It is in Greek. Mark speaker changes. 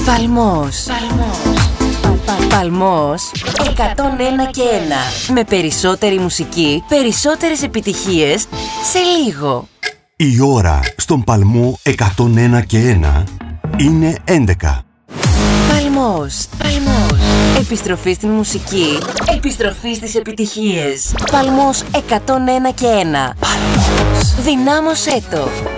Speaker 1: Παλμός. Παλμός 101 και 1. Με περισσότερη μουσική, περισσότερες επιτυχίες σε λίγο.
Speaker 2: Η ώρα στον Παλμό 101 και 1 είναι 11.
Speaker 1: Παλμός. Επιστροφή στην μουσική, επιστροφή στις επιτυχίες. Παλμός 101 και 1. Παλμός. Δυνάμωσέ το.